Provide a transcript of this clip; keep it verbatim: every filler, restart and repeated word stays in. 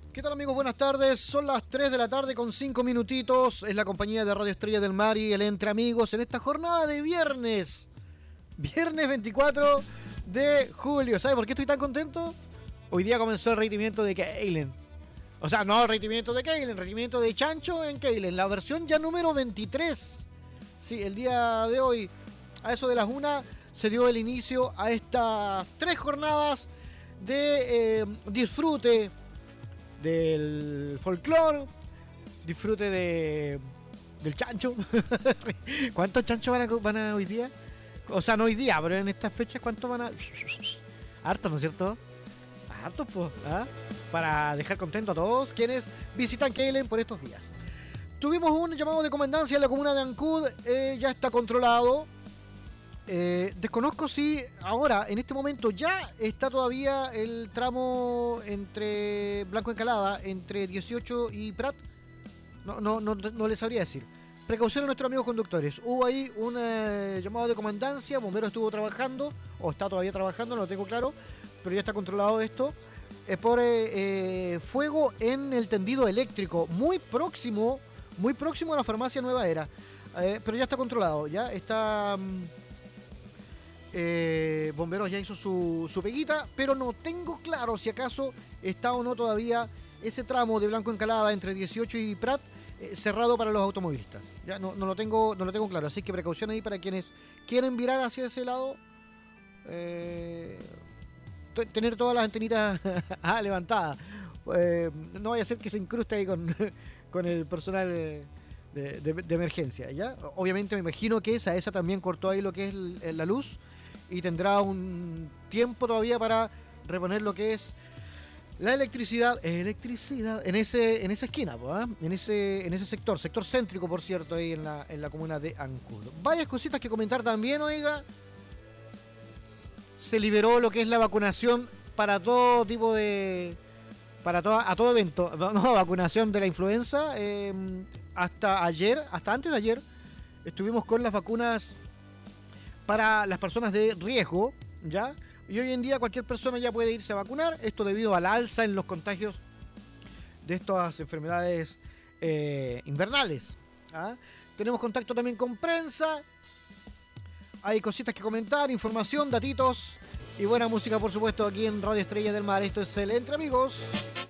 ¿Qué tal, amigos? Buenas tardes. Son las tres de la tarde con cinco minutitos. Es la compañía de Radio Estrella del Mar y el Entre Amigos en esta jornada de viernes. Viernes veinticuatro de julio. ¿Sabe por qué estoy tan contento? Hoy día comenzó el regimiento de Keilen. O sea, no el regimiento de Keilen, el regimiento de Chancho en Keilen. La versión ya número veintitrés. Sí, el día de hoy, a eso de las una, se dio el inicio a estas tres jornadas de eh, disfrute del folclore, disfrute de del chancho. ¿Cuántos chanchos van a, van a hoy día? O sea, no hoy día, pero en estas fechas, ¿cuántos van a...? Hartos, ¿no es cierto? Hartos, pues, ¿ah? Para dejar contento a todos quienes visitan Keilen por estos días. Tuvimos un llamado de comandancia en la comuna de Ancud, eh, ya está controlado. Eh, desconozco si ahora, en este momento, ya está todavía el tramo entre Blanco Encalada, entre dieciocho y Prat. No, no, no, no les sabría decir. Precaución a nuestros amigos conductores. Hubo ahí un eh, llamado de comandancia, Bombero estuvo trabajando, o está todavía trabajando, no lo tengo claro, pero ya está controlado esto. Es por eh, eh, fuego en el tendido eléctrico, muy próximo, muy próximo a la farmacia Nueva Era. Eh, pero ya está controlado, ya está... Um, Eh, Bomberos ya hizo su, su peguita, pero no tengo claro si acaso está o no todavía ese tramo de Blanco Encalada entre dieciocho y Prat eh, cerrado para los automovilistas. Ya no, no lo tengo, no lo tengo claro, así que precaución ahí para quienes quieren virar hacia ese lado. Eh, t- tener todas las antenitas ah, levantadas. Eh, no vaya a ser que se incruste ahí con, con el personal de, de, de, de emergencia. ¿Ya? Obviamente me imagino que esa, esa también cortó ahí lo que es el, la luz. Y tendrá un tiempo todavía para reponer lo que es la electricidad, electricidad en ese, en esa esquina, ¿eh? en ese, en ese sector, sector céntrico, por cierto, ahí en la, en la comuna de Ancud. Varias cositas que comentar también, oiga. Se liberó lo que es la vacunación para todo tipo de, para todo, a todo evento, no, vacunación de la influenza. Eh, hasta ayer, hasta antes de ayer, estuvimos con las vacunas para las personas de riesgo, ¿ya? Y hoy en día cualquier persona ya puede irse a vacunar, esto debido al alza en los contagios de estas enfermedades eh, invernales. ¿Ah? Tenemos contacto también con prensa, hay cositas que comentar, información, datitos y buena música, por supuesto, aquí en Radio Estrella del Mar. Esto es el Entre Amigos.